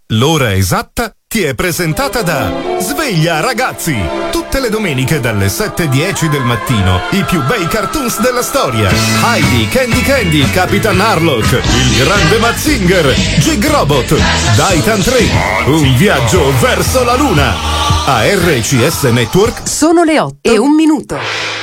L'ora esatta ti è presentata da Sveglia Ragazzi! Tutte le domeniche dalle 7:10 del mattino i più bei cartoons della storia. Heidi, Candy Candy, Capitan Harlock, il grande Mazinger, Jig Robot, Daitan 3, un viaggio verso la luna. A RCS Network sono le 8:01.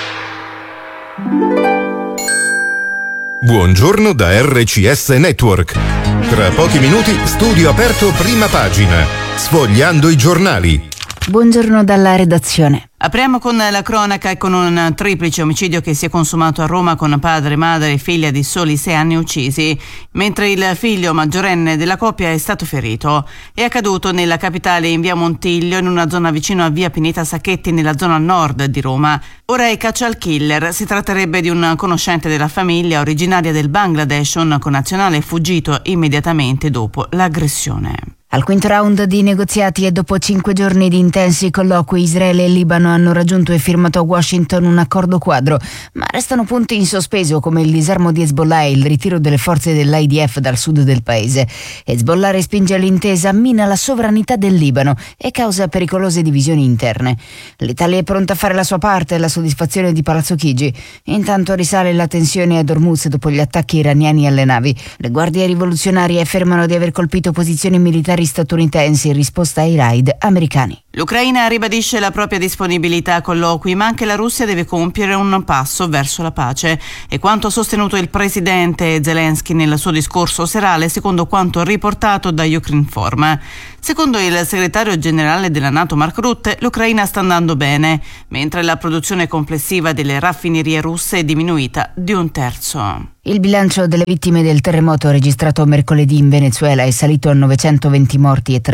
Buongiorno da RCS Network. Tra pochi minuti studio aperto prima pagina, sfogliando i giornali. Buongiorno dalla redazione. Apriamo con la cronaca e con un triplice omicidio che si è consumato a Roma con padre, madre e figlia di soli 6 anni uccisi, mentre il figlio maggiorenne della coppia è stato ferito. È accaduto nella capitale in via Montiglio, in una zona vicino a via Pineta Sacchetti, nella zona nord di Roma. Ora è caccia al killer. Si tratterebbe di un conoscente della famiglia, originaria del Bangladesh, un connazionale fuggito immediatamente dopo l'aggressione. Al quinto round di negoziati e dopo 5 giorni di intensi colloqui, Israele e Libano hanno raggiunto e firmato a Washington un accordo quadro, ma restano punti in sospeso come il disarmo di Hezbollah e il ritiro delle forze dell'IDF dal sud del paese. Hezbollah respinge l'intesa, mina la sovranità del Libano e causa pericolose divisioni interne. L'Italia è pronta a fare la sua parte, la soddisfazione di Palazzo Chigi. Intanto risale la tensione ad Hormuz dopo gli attacchi iraniani alle navi. Le guardie rivoluzionarie affermano di aver colpito posizioni militari statunitensi in risposta ai raid americani. L'Ucraina ribadisce la propria disponibilità a colloqui, ma anche la Russia deve compiere un passo verso la pace. E quanto ha sostenuto il presidente Zelensky nel suo discorso serale, secondo quanto riportato da Ukrinform. Secondo il segretario generale della NATO Mark Rutte, l'Ucraina sta andando bene, mentre la produzione complessiva delle raffinerie russe è diminuita di 1/3. Il bilancio delle vittime del terremoto registrato mercoledì in Venezuela è salito a 920 morti e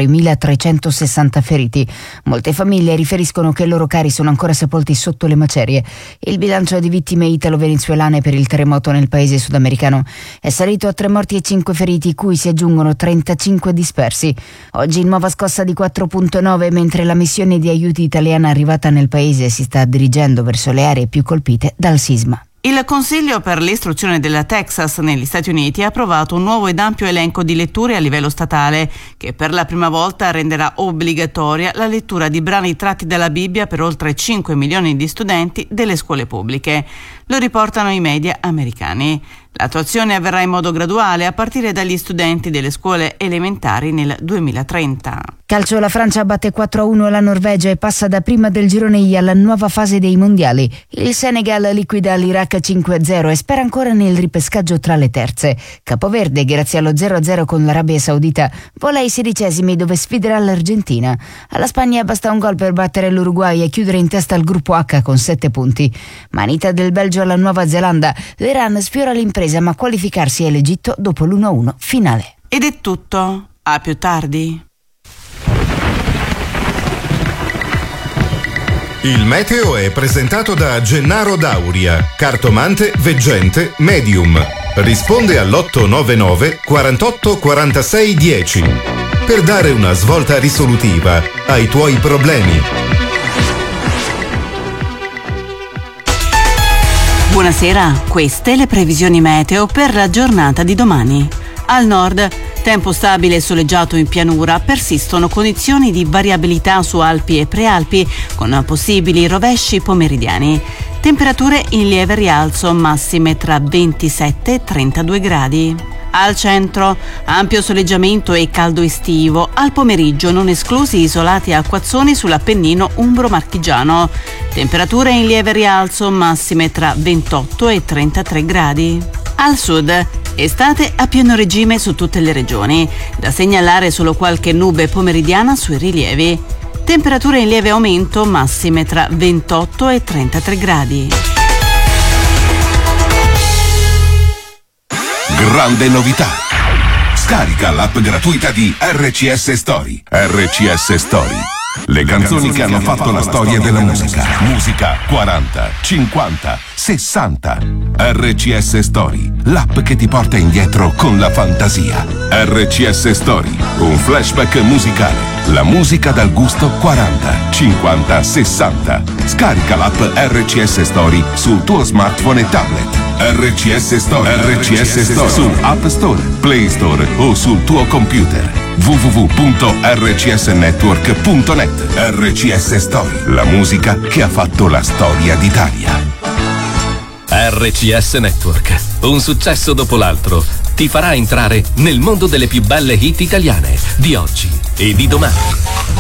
3.360 feriti. Molte famiglie riferiscono che i loro cari sono ancora sepolti sotto le macerie. Il bilancio di vittime italo-venezuelane per il terremoto nel paese sudamericano è salito a 3 morti e 5 feriti, cui si aggiungono 35 dispersi. Oggi nuova scossa di 4.9, mentre la missione di aiuti italiana arrivata nel paese si sta dirigendo verso le aree più colpite dal sisma. Il Consiglio per l'istruzione della Texas negli Stati Uniti ha approvato un nuovo ed ampio elenco di letture a livello statale che per la prima volta renderà obbligatoria la lettura di brani tratti dalla Bibbia per oltre 5 milioni di studenti delle scuole pubbliche. Lo riportano i media americani. L'attuazione avverrà in modo graduale a partire dagli studenti delle scuole elementari nel 2030. Calcio, la Francia batte 4-1 la Norvegia e passa da prima del girone I alla nuova fase dei mondiali. Il Senegal liquida l'Iraq 5-0 e spera ancora nel ripescaggio tra le terze. Capoverde, grazie allo 0-0 con l'Arabia Saudita, vola ai 16esimi dove sfiderà l'Argentina. Alla Spagna basta un gol per battere l'Uruguay e chiudere in testa al gruppo H con 7 punti. Manita del Belgio alla Nuova Zelanda. L'Iran sfiora l'impresa, ma qualificarsi è l'Egitto dopo l'1-1 finale. Ed è tutto. A più tardi. Il meteo è presentato da Gennaro Dauria, cartomante, veggente, medium. Risponde all'899 48 46 10 per dare una svolta risolutiva ai tuoi problemi. Buonasera, queste le previsioni meteo per la giornata di domani. Al nord, tempo stabile e soleggiato in pianura, persistono condizioni di variabilità su Alpi e Prealpi, con possibili rovesci pomeridiani. Temperature in lieve rialzo, massime tra 27 e 32 gradi. Al centro, ampio soleggiamento e caldo estivo, al pomeriggio non esclusi isolati acquazzoni sull'Appennino umbro-marchigiano. Temperature in lieve rialzo, massime tra 28 e 33 gradi. Al sud, estate a pieno regime su tutte le regioni, da segnalare solo qualche nube pomeridiana sui rilievi. Temperature in lieve aumento, massime tra 28 e 33 gradi. Grande novità! Scarica l'app gratuita di RCS Story. RCS Story. Le canzoni che hanno fatto la storia della musica. Musica 40, 50, 60. RCS Story, l'app che ti porta indietro con la fantasia. RCS Story, un flashback musicale. La musica dal gusto 40, 50, 60. Scarica l'app RCS Story sul tuo smartphone e tablet. RCS Story. RCS Story su App Store, Play Store o sul tuo computer. www.rcsnetwork.net. RCS Story, la musica che ha fatto la storia d'Italia. RCS Network, un successo dopo l'altro, ti farà entrare nel mondo delle più belle hit italiane di oggi e di domani.